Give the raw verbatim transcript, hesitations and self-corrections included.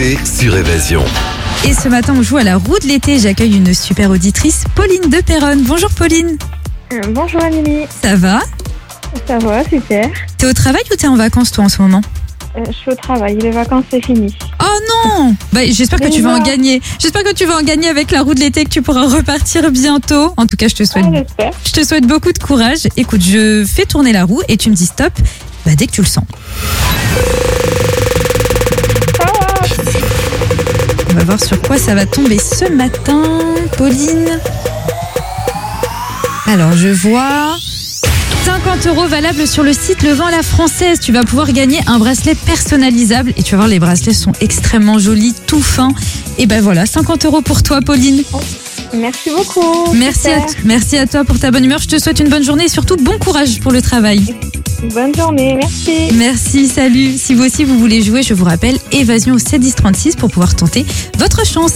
Et sur Évasion. Et ce matin, on joue à la roue de l'été. J'accueille une super auditrice, Pauline de Péronne. Bonjour Pauline. Euh, bonjour Amélie. Ça va? Ça va, super. T'es au travail ou t'es en vacances toi en ce moment? Euh, je suis au travail, les vacances c'est fini. Oh non! Bah, j'espère que Mais tu vas en non. gagner. J'espère que tu vas en gagner avec la roue de l'été, que tu pourras repartir bientôt. En tout cas, je te souhaite, Ah, j'espère. je te souhaite beaucoup de courage. Écoute, je fais tourner la roue et tu me dis stop bah, dès que tu le sens. Ah, On va voir sur quoi ça va tomber ce matin, Pauline. Alors, je vois cinquante euros valables sur le site Le Vent à la Française. Tu vas pouvoir gagner un bracelet personnalisable. Et tu vas voir, les bracelets sont extrêmement jolis, tout fins. Et ben voilà, cinquante euros pour toi, Pauline. merci beaucoup. Merci à, Super. merci à toi pour ta bonne humeur. Je te souhaite une bonne journée et surtout bon courage pour le travail. Bonne journée, merci. Merci, salut. Si vous aussi vous voulez jouer, je vous rappelle, Évasion au sept dix trente-six pour pouvoir tenter votre chance.